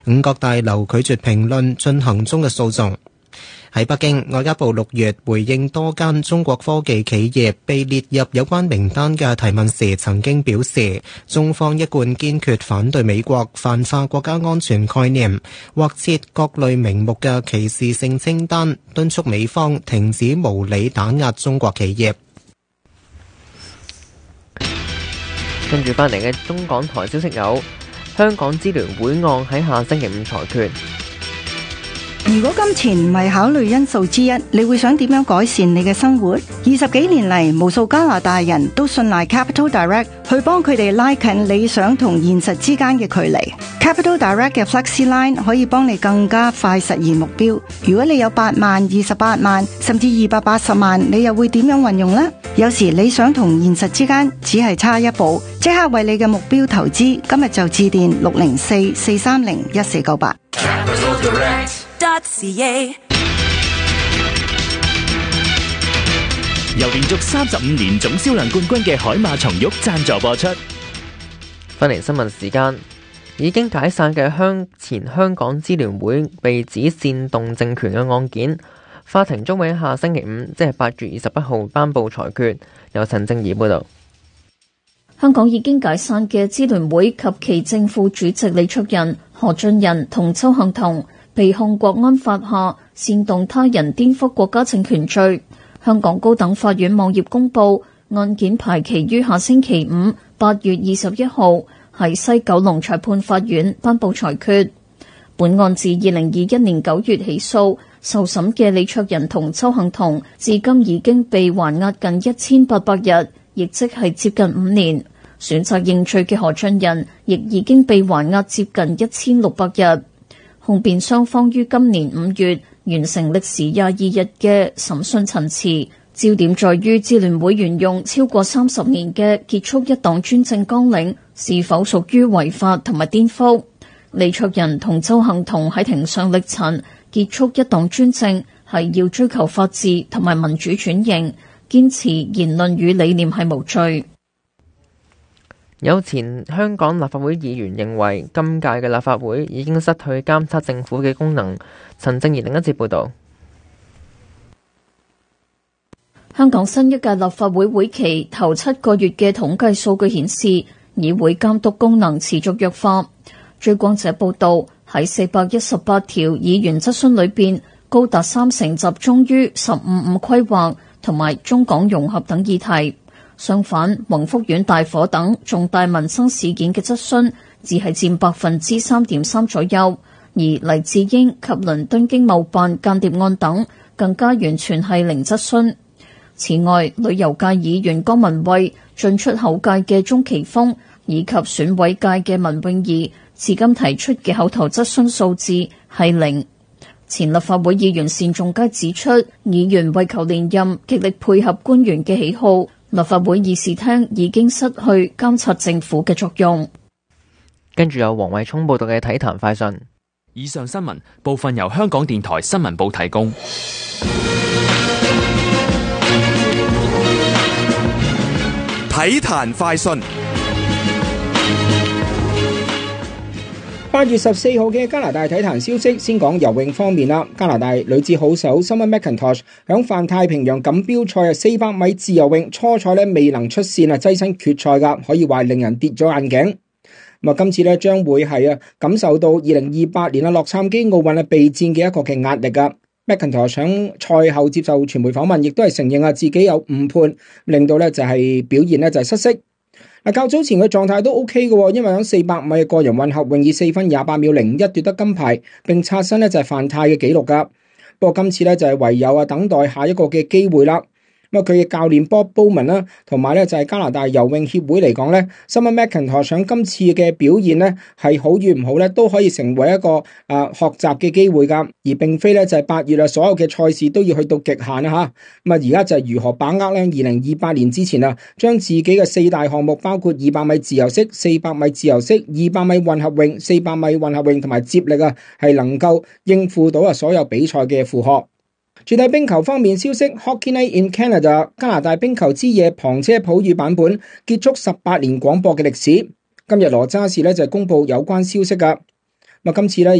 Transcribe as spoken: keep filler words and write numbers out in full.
五角大樓拒絕評論進行中嘅訴訟。喺北京，外交部六月回應多間中國科技企業被列入有關名單嘅提問時，曾經表示，中方一貫堅決反對美國泛化國家安全概念或設各類名目嘅歧視性清單，敦促美方停止無理打壓中國企業。 跟住翻嚟嘅中港台消息有，香港支聯會案喺下星期五裁決。 如果金錢唔係考慮因素之一，你會想點樣改善你嘅生活？二十幾年嚟，無數加拿大人都信賴 Capital Direct 去幫佢哋拉近理想同現實之間嘅距離。Capital Direct 嘅 Flexi Line 可以幫你更加快實現目標。如果你有八萬、二十八萬，甚至二百八十萬，你又會點樣運用呢？有時理想同現實之間只係差一步，即刻為你嘅目標投資。今日就致電六零四四三零一四九八。 由連續三十五年總銷量冠軍嘅海馬松玉贊助播出。 翻嚟新聞時間，已經解散嘅香前香港支聯會被指煽動政權嘅案件，法庭將會喺下星期五，即係八月二十一號頒布裁決。由陳正儀報道。 香港已經解散嘅支聯會及其正副主席李卓人、何俊仁同鄒幸彤被控國安法下煽動他人顛覆國家政權罪。香港高等法院網頁公佈，案件排期於下星期五八月二十一號喺西九龍裁判法院頒布裁決。本案自二零二一年九月起訴，受審嘅李卓人同鄒幸彤至今已經被還押近一千八百日，亦即係接近五年。選擇認罪嘅何俊仁亦已經被還押接近一千六百日。控辯雙方於今年五月完成歷時廿二日嘅審訊陳詞，焦點在於支聯會沿用超過三十年嘅結束一黨專政綱領是否屬於違法同埋顛覆。李卓人同鄒幸彤喺庭上力陳，結束一黨專政係要追求法治同埋民主轉型，堅持言論與理念係無罪。 有前香港立法會議員認為，今屆嘅立法會已經失去監察政府嘅功能。陳正儀另一節報導。 香港新一屆立法會會期頭七個月嘅統計數據顯示，議會監督功能持續弱化。追光者報導，喺四百一十八條議員質詢裏邊，高達三成集中於十五五規劃同埋中港融合等議題。相反，宏福苑大火等重大民生事件嘅質詢只係佔百分之三點三左右，而黎智英及倫敦經貿辦間諜案等更加完全係零質詢。此外，旅遊界議員江文慧、進出口界嘅鍾奇峰以及選委界嘅文詠儀，至今提出嘅口頭質詢數字係零。前立法會議員單仲偕指出，議員為求連任，極力配合官員嘅喜好。立法會議事廳已經失去監察政府嘅作用。 跟住有黃偉聰報道嘅體壇快訊。 以上新聞部分由香港電台新聞部提供。 體壇快訊。 八月十四號嘅加拿大體壇消息，先講游泳方面啦。加拿大女子好手 Summer McIntosh 響泛太平洋錦標賽啊四百米自由泳初賽咧未能出線啊，躋身決賽噶，可以話令人跌咗眼鏡。咁啊，今次咧將會係啊感受到二零二八年啊洛杉磯奧運啊備戰嘅一個嘅壓力噶。McIntosh 響賽後接受傳媒訪問，亦都係承認啊自己有誤判，令到咧就係表現咧就係失色。嗱，較早前嘅狀態都 OK 嘅，因為喺四百米嘅個人混合泳以四分廿八秒零一奪得金牌，並刷新咧就係泛太嘅紀錄噶。不過今次咧就係唯有啊等待下一個嘅機會啦。咁啊，佢嘅教練 Bob Bowman 啦，同埋咧就係加拿大游泳協會嚟講咧，Summer McIntosh 想今次嘅表現咧係好與唔好咧，都可以成為一個啊學習嘅機會噶，而並非咧就係八月啊所有嘅賽事都要去到極限啊吓。咁啊，而家就係如何把握咧二零二八年之前啊，將自己嘅四大項目，包括二百米自由式、四百米自由式、二百米混合泳、四百米混合泳同埋接力啊，係能夠應付到啊所有比賽嘅負荷。絕地冰球方面消息 Hockey Night in Canada 加拿大冰球之夜旁車普語版本結束十八年廣播嘅歷史。今日羅渣士咧就公布有關消息噶。 咁啊，今次咧